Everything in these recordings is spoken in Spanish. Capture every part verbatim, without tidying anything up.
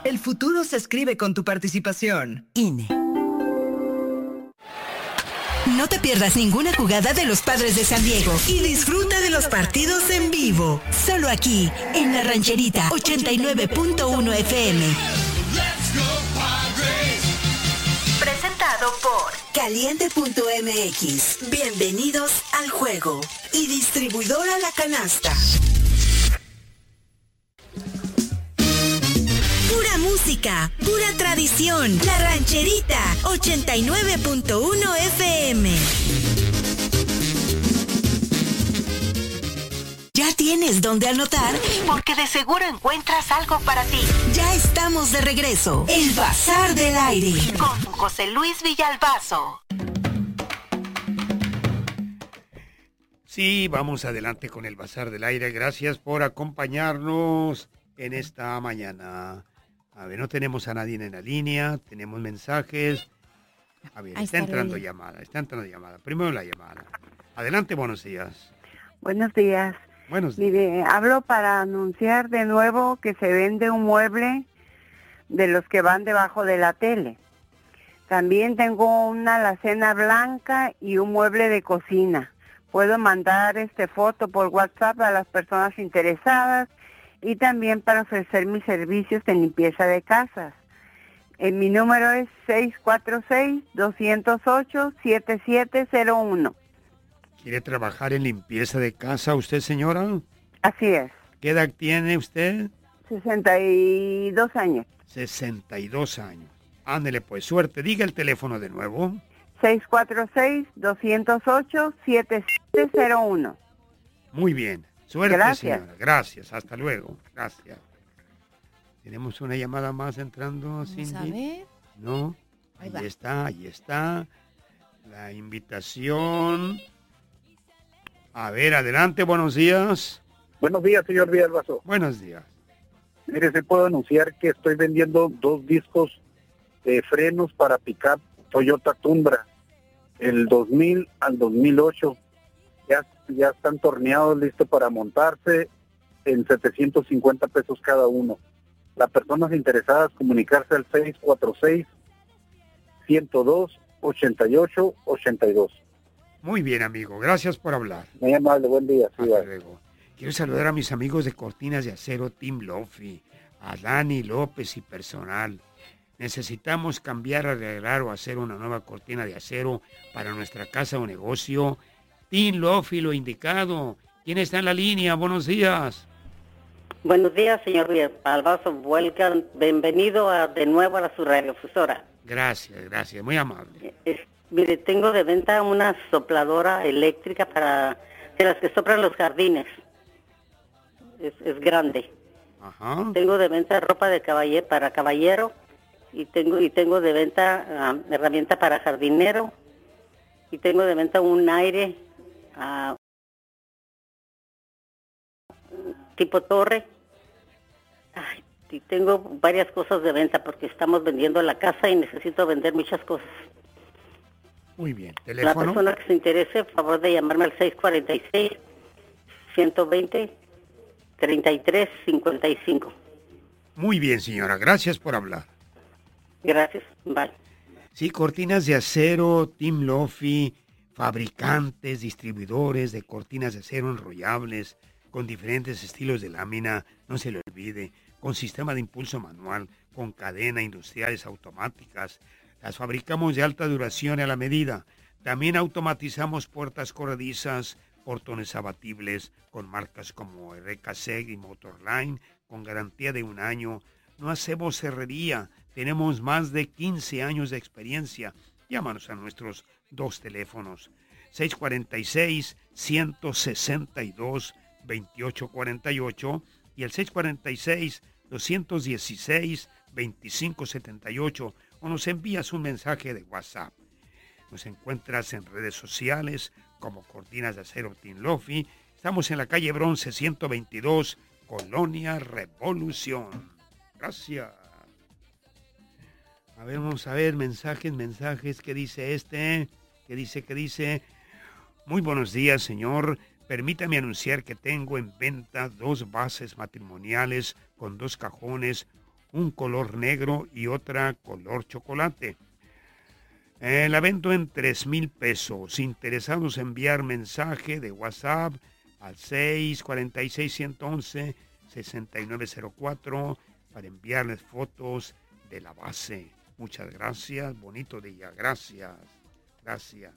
El futuro se escribe con tu participación. I N E. No te pierdas ninguna jugada de los Padres de San Diego y disfruta de los partidos en vivo. Solo aquí, en La Rancherita, ochenta y nueve punto uno F M. Presentado por Caliente punto M X. Bienvenidos al juego. Y Distribuidora La Canasta. Pura música, pura tradición. La Rancherita, ochenta y nueve punto uno F M. ¿Ya tienes dónde anotar? Porque de seguro encuentras algo para ti. Ya estamos de regreso. El Bazar del Aire. Con José Luis Villalbazo. Sí, vamos adelante con el Bazar del Aire. Gracias por acompañarnos en esta mañana. A ver, no tenemos a nadie en la línea, tenemos mensajes. A ver, está, está entrando llamada, está entrando llamada. Primero la llamada. Adelante, buenos días. Buenos días. Buenos días. Mire, hablo para anunciar de nuevo que se vende un mueble de los que van debajo de la tele. También tengo una alacena blanca y un mueble de cocina. Puedo mandar este foto por WhatsApp a las personas interesadas y también para ofrecer mis servicios de limpieza de casas. Eh, mi número es seis cuatro seis, dos cero ocho, siete siete cero uno. ¿Quiere trabajar en limpieza de casa usted, señora? Así es. ¿Qué edad tiene usted? sesenta y dos años. sesenta y dos años. Ándele pues, suerte. Diga el teléfono de nuevo. seis cuatro seis, dos cero ocho, siete siete cero uno. Muy bien. Suerte, Gracias. señora. Gracias. Hasta luego. Gracias. Tenemos una llamada más entrando, Vamos Cindy. a ver. No. Ahí Ahí va. está, ahí está. La invitación. A ver, adelante, buenos días. Buenos días, señor Villalbazo. Buenos días. Mire, se puedo anunciar que estoy vendiendo dos discos de frenos para pick-up Toyota Tundra, el dos mil al dos mil ocho. Ya, ya están torneados, listos para montarse en setecientos cincuenta pesos cada uno. Las personas interesadas comunicarse al seis cuatro seis, ciento dos, ochenta y ocho, ochenta y dos. Muy bien, amigo. Gracias por hablar. Muy amable, buen día. Sí, Hasta bye. luego. Quiero saludar a mis amigos de Cortinas de Acero, Team Lofi, a Dani López y personal. Necesitamos cambiar, arreglar o hacer una nueva cortina de acero para nuestra casa o negocio. Team Lofi, lo indicado. ¿Quién está en la línea? Buenos días. Buenos días, señor Villalbazo. Welcome. Bienvenido a, de nuevo a la su radiodifusora. Gracias, gracias. Muy amable. Es, mire, tengo de venta una sopladora eléctrica para de las que soplan los jardines. Es, es grande. Ajá. Tengo de venta ropa de caballero para caballero y tengo y tengo de venta uh, herramienta para jardinero y tengo de venta un aire uh, tipo torre. Ay, y tengo varias cosas de venta porque estamos vendiendo la casa y necesito vender muchas cosas. Muy bien. La ¿Teléfono? persona que se interese, por favor de llamarme al seis cuatro seis, uno dos cero, tres tres cinco cinco. Muy bien, señora. Gracias por hablar. Gracias. Bye. Sí, cortinas de acero, Team Lofi, fabricantes, distribuidores de cortinas de acero enrollables, con diferentes estilos de lámina, no se le olvide, con sistema de impulso manual, con cadena, industriales automáticas. Las fabricamos de alta duración y a la medida. También automatizamos puertas corredizas, portones abatibles, con marcas como R K S E G y Motorline, con garantía de un año. No hacemos herrería, tenemos más de quince años de experiencia. Llámanos a nuestros dos teléfonos, seis cuatro seis, uno seis dos, dos ocho cuatro ocho y el seis cuatro seis, dos uno seis, dos cinco siete ocho, o nos envías un mensaje de WhatsApp. Nos encuentras en redes sociales como Cortinas de Acero Team Lofi. Estamos en la calle Bronce ciento veintidós, Colonia Revolución. Gracias. A ver, vamos a ver, mensajes, mensajes. ¿Qué dice este? ¿Qué dice? ¿Qué dice? Muy buenos días, señor. Permítame anunciar que tengo en venta dos bases matrimoniales con dos cajones, un color negro y otra color chocolate. Eh, la vendo en tres mil pesos. Interesados enviar mensaje de WhatsApp al seis cuatro seis, uno uno, seis nueve cero cuatro para enviarles fotos de la base. Muchas gracias, bonito día, gracias, gracias.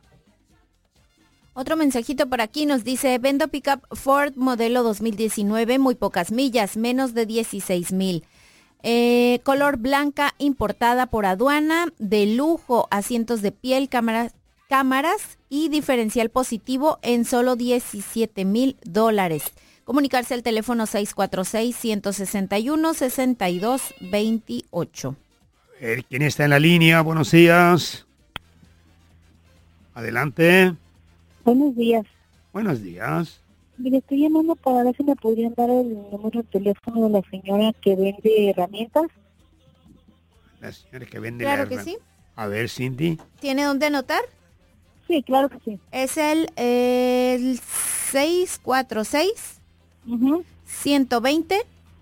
Otro mensajito por aquí nos dice, vendo pickup Ford modelo dos mil diecinueve, muy pocas millas, menos de dieciséis mil. Eh, color blanca, importada por aduana, de lujo, asientos de piel, cámaras, cámaras y diferencial positivo en solo diecisiete mil dólares. Comunicarse al teléfono seis cuatro seis, uno seis uno, seis dos dos ocho. A ver, ¿quién está en la línea? Buenos días. Adelante. Buenos días. Buenos días. Mire, estoy llamando para ver si me podrían dar el número de teléfono de la señora que vende herramientas. La señora que vende Claro la que herra- sí. A ver, Cindy. ¿Tiene dónde anotar? Sí, claro que sí. Es el, el seis cuatro seis, Uh-huh. ciento veinte,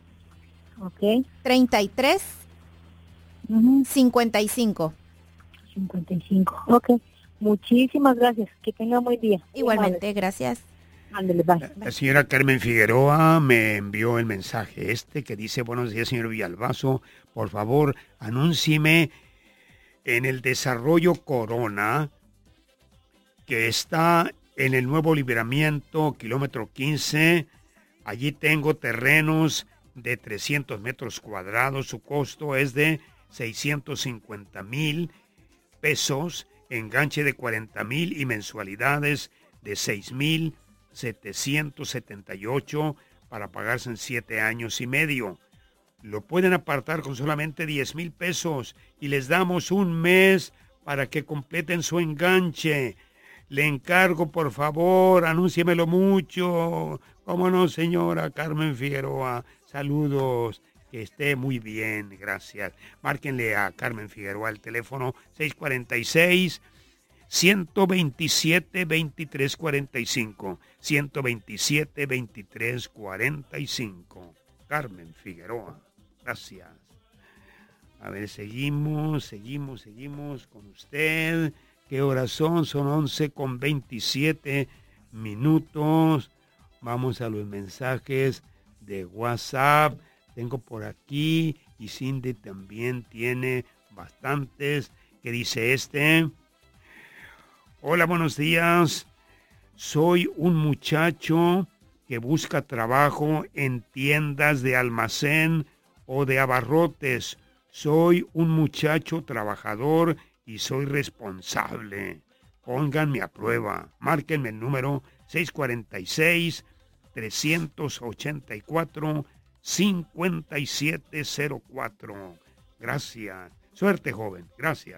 Ok. treinta y tres, Uh-huh. cincuenta y cinco. cincuenta y cinco. Ok. Muchísimas gracias. Que tenga buen día. Igualmente, gracias. Ándale, bye. La señora Carmen Figueroa me envió el mensaje este que dice, buenos días, señor Villalbazo, por favor, anúncieme en el desarrollo Corona, que está en el nuevo libramiento, kilómetro quince. Allí tengo terrenos de trescientos metros cuadrados. Su costo es de seiscientos cincuenta mil pesos, enganche de cuarenta mil y mensualidades de seis mil setecientos setenta y ocho para pagarse en siete años y medio. Lo pueden apartar con solamente diez mil pesos y les damos un mes para que completen su enganche. Le encargo, por favor, anúnciemelo mucho. ¿Cómo no, señora Carmen Figueroa? Saludos. Que esté muy bien, gracias. Márquenle a Carmen Figueroa el teléfono seis cuatro seis, uno dos siete, dos tres cuatro cinco. uno dos siete, dos tres cuatro cinco. Carmen Figueroa. Gracias. A ver, seguimos, seguimos, seguimos con usted. ¿Qué horas son? Son once con veintisiete minutos. Vamos a los mensajes de WhatsApp. Tengo por aquí y Cindy también tiene bastantes. ¿Qué dice este? Hola, buenos días. Soy un muchacho que busca trabajo en tiendas de almacén o de abarrotes. Soy un muchacho trabajador y soy responsable. Pónganme a prueba. Márquenme el número seis cuatro seis, tres ocho cuatro, cinco siete cero cuatro. Gracias. Suerte, joven. Gracias.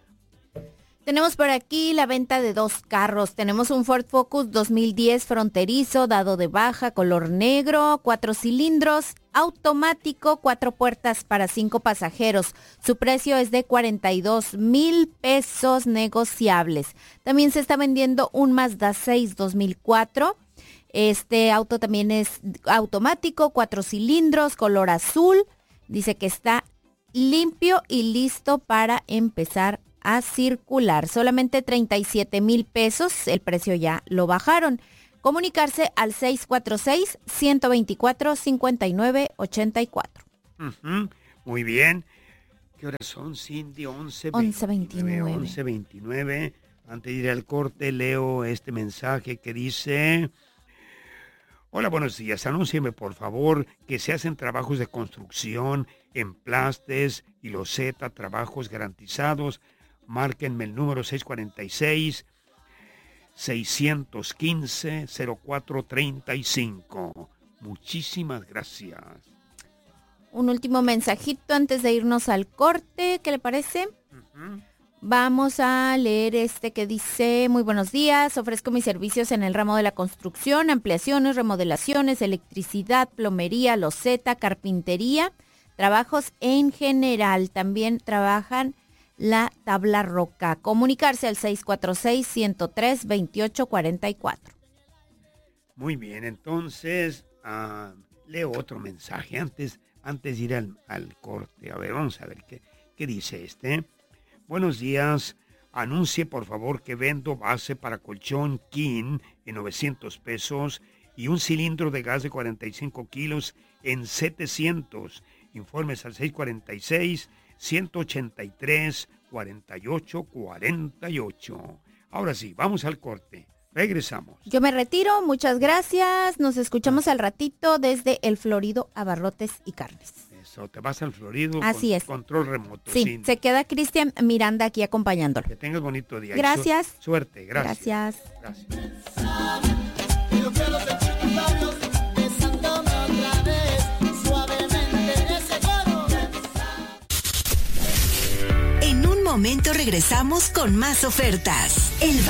Tenemos por aquí la venta de dos carros. Tenemos un Ford Focus dos mil diez fronterizo, dado de baja, color negro, cuatro cilindros, automático, cuatro puertas para cinco pasajeros. Su precio es de cuarenta y dos mil pesos negociables. También se está vendiendo un Mazda seis dos mil cuatro. Este auto también es automático, cuatro cilindros, color azul. Dice que está limpio y listo para empezar a circular. Solamente treinta y siete mil pesos, el precio ya lo bajaron. Comunicarse al seis cuatro seis, uno dos cuatro, cinco nueve ocho cuatro. Uh-huh. Muy bien. ¿Qué horas son, Cindy? once veintinueve. once veintinueve. Antes de ir al corte, leo este mensaje que dice... Hola, buenos días. Anúncieme, por favor, que se hacen trabajos de construcción, emplastes y loseta, trabajos garantizados. Márquenme el número seis cuatro seis, seis uno cinco, cero cuatro tres cinco. Muchísimas gracias. Un último mensajito antes de irnos al corte, ¿qué le parece? Uh-huh. Vamos a leer este que dice, muy buenos días, ofrezco mis servicios en el ramo de la construcción, ampliaciones, remodelaciones, electricidad, plomería, loseta, carpintería, trabajos en general. También trabajan la tabla roca. Comunicarse al seis cuatro seis, uno cero tres, dos ocho cuatro cuatro. Muy bien, entonces uh, leo otro mensaje. Antes, antes de ir al, al corte. A ver, vamos a ver qué, qué dice este. Buenos días. Anuncie por favor que vendo base para colchón King en novecientos pesos y un cilindro de gas de cuarenta y cinco kilos en setecientos. Informes al seis cuatro seis, uno ocho tres, cuatro ocho cuatro ocho. Ahora sí, vamos al corte. Regresamos. Yo me retiro, muchas gracias. Nos escuchamos al ratito desde el Florido Abarrotes y Carnes. Eso, te vas al Florido. Así con es. Control remoto. Sí, sin... se queda Cristian Miranda aquí acompañándolo. Que tengas bonito día. Gracias. Su... Suerte, gracias. Gracias. Gracias. En un momento regresamos con más ofertas. El